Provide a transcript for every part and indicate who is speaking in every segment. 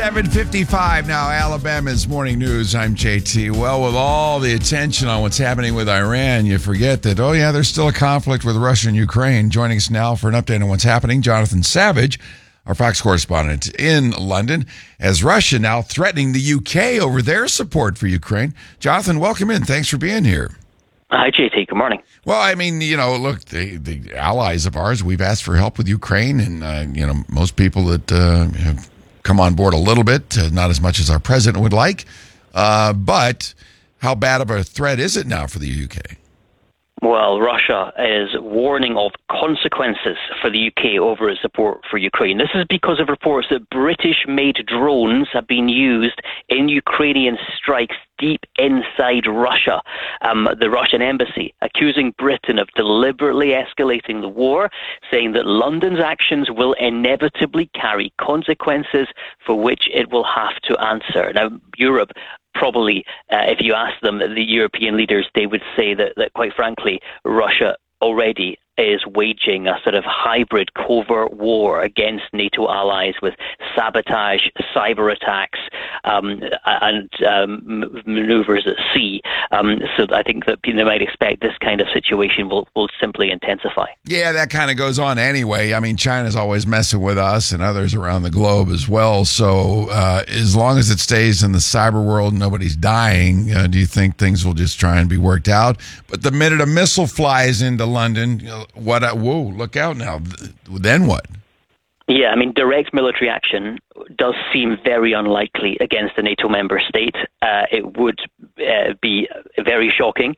Speaker 1: 7:55 now, Alabama's Morning News. I'm JT. Well, with all the attention on what's happening with Iran, you forget that, there's still a conflict with Russia and Ukraine. Joining us now for an update on what's happening, Jonathan Savage, our Fox correspondent in London, as Russia now threatening the UK over their support for Ukraine. Jonathan, welcome in. Thanks for being here.
Speaker 2: Hi, JT. Good morning.
Speaker 1: Well, I mean, look, the allies of ours, we've asked for help with Ukraine, and, most people that have come on board a little bit, not as much as our president would like. But how bad of a threat is it now for the UK?
Speaker 2: Well, Russia is warning of consequences for the UK over its support for Ukraine. This is because of reports that British-made drones have been used in Ukrainian strikes deep inside Russia. The Russian embassy accusing Britain of deliberately escalating the war, saying that London's actions will inevitably carry consequences for which it will have to answer. Now, Europe probably, if you ask them, the European leaders, they would say that quite frankly, Russia already is waging a sort of hybrid covert war against NATO allies with sabotage, cyber attacks, and maneuvers at sea. So I think that they might expect this kind of situation will simply intensify.
Speaker 1: Yeah, that kind of goes on anyway. I mean, China's always messing with us and others around the globe as well. So as long as it stays in the cyber world, nobody's dying, do you think things will just try and be worked out? But the minute a missile flies into London, whoa, look out now. Then what?
Speaker 2: Yeah, I mean, direct military action does seem very unlikely against a NATO member state. It would be very shocking.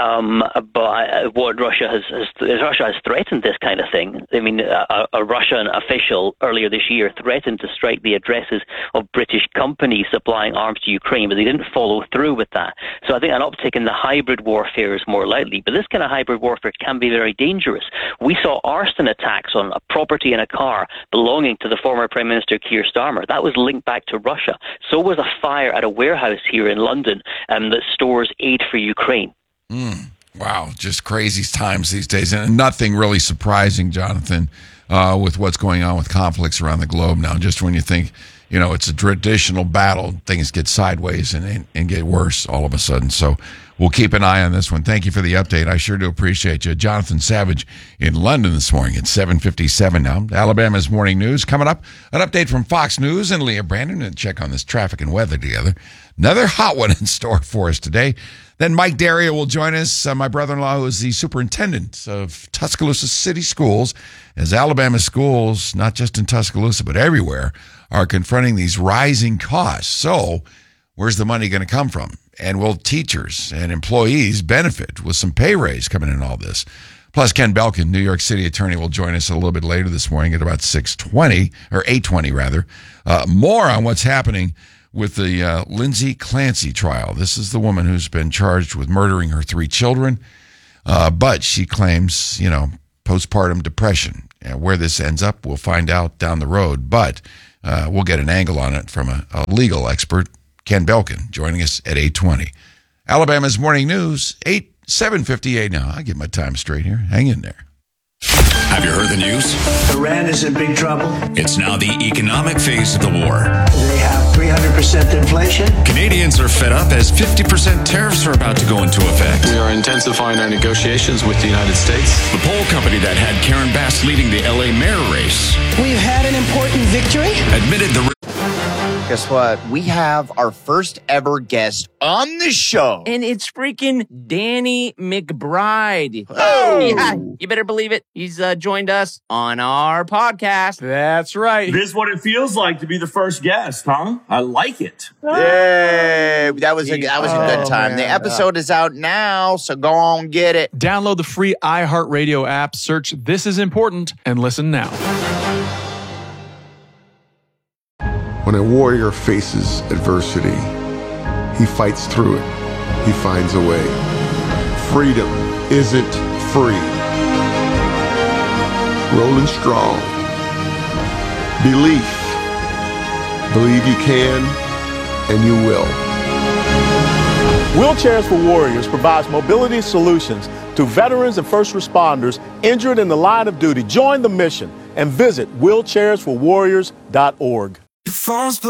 Speaker 2: But what Russia has threatened this kind of thing. I mean, a Russian official earlier this year threatened to strike the addresses of British companies supplying arms to Ukraine, but they didn't follow through with that. So I think an uptick in the hybrid warfare is more likely. But this kind of hybrid warfare can be very dangerous. We saw arson attacks on a property and a car belonging to the former Prime Minister Keir Starmer. That was linked back to Russia. So was a fire at a warehouse here in London that stores aid for Ukraine.
Speaker 1: Wow, just crazy times these days. And nothing really surprising, Jonathan, with what's going on with conflicts around the globe now. Just when you think, it's a traditional battle, things get sideways and get worse all of a sudden. So we'll keep an eye on this one. Thank you for the update. I sure do appreciate you. Jonathan Savage in London this morning at 7:57 now. Alabama's Morning News. Coming up, an update from Fox News and Leah Brandon, and check on this traffic and weather together. Another hot one in store for us today. Then Mike Daria will join us, my brother-in-law, who is the superintendent of Tuscaloosa City Schools, as Alabama schools, not just in Tuscaloosa, but everywhere, are confronting these rising costs. So where's the money going to come from? And will teachers and employees benefit with some pay raise coming in all this? Plus, Ken Belkin, New York City attorney, will join us a little bit later this morning at about 6:20, or 8:20 rather. More on what's happening with the Lindsay Clancy trial. This is the woman who's been charged with murdering her 3 children, but she claims, postpartum depression. And where this ends up, we'll find out down the road, but we'll get an angle on it from a legal expert, Ken Belkin, joining us at 8:20. Alabama's Morning News, 7:58 now. I get my time straight here. Hang in there.
Speaker 3: Have you heard the news?
Speaker 4: Iran is in big trouble.
Speaker 3: It's now the economic phase of the war.
Speaker 4: They have 300% inflation.
Speaker 3: Canadians are fed up as 50% tariffs are about to go into effect.
Speaker 5: We are intensifying our negotiations with the United States.
Speaker 3: The poll company that had Karen Bass leading the LA mayor race.
Speaker 6: We've had an important victory.
Speaker 3: Admitted the...
Speaker 7: Guess what? We have our first ever guest on the show.
Speaker 8: And it's freaking Danny McBride.
Speaker 7: Oh!
Speaker 8: Yeah, you better believe it. He's joined us on our podcast.
Speaker 9: That's right.
Speaker 10: This is what it feels like to be the first guest, huh? I like it.
Speaker 7: Yay! That was a good time.
Speaker 9: Man.
Speaker 7: The episode is out now, so go on get it.
Speaker 9: Download the free iHeartRadio app, search This Is Important, and listen now.
Speaker 11: When a warrior faces adversity, he fights through it. He finds a way. Freedom isn't free. Rolling strong. Belief. Believe you can, and you will.
Speaker 12: Wheelchairs for Warriors provides mobility solutions to veterans and first responders injured in the line of duty. Join the mission and visit wheelchairsforwarriors.org.